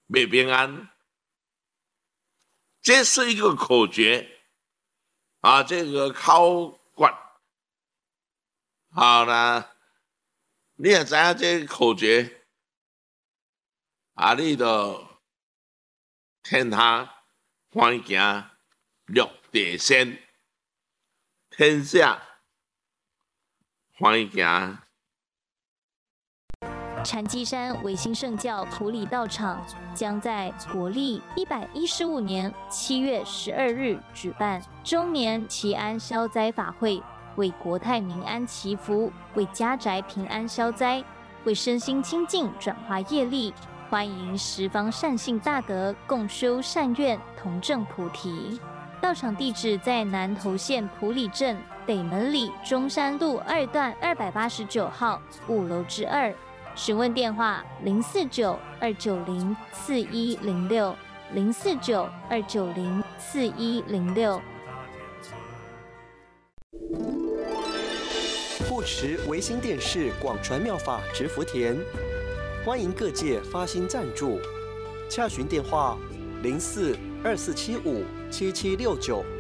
没平安。这是一个口诀啊，这个考官好啦，你也知影这个口诀啊，你就天下欢行绿地先，天下欢行。 禅机山维新圣教埔里道场将在国历115年7月12日举办周年祈安消灾法会，为国泰民安祈福，为家宅平安消灾，为身心清净转化业力。欢迎十方善信大德共修善愿，同证菩提。道场地址在南投县埔里镇北门里中山路2段289号5楼之2。询问电话049-290-4106 049-290-4106。 护持维新电视广传妙法植福田，欢迎各界发心赞助，洽询电话04-2475-7769。